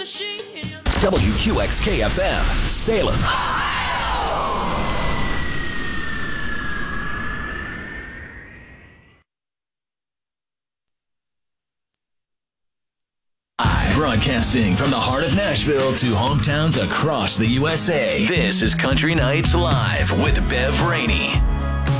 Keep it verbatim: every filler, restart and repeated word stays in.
W Q X K F M, Salem. Broadcasting from the heart of Nashville to hometowns across the U S A. This is Country Nights Live with Bev Rainey.